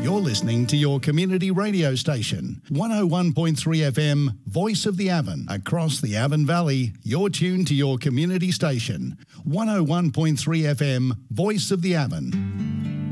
You're listening to your community radio station, 101.3 FM, Voice of the Avon. Across the Avon Valley, you're tuned to your community station, 101.3 FM, Voice of the Avon.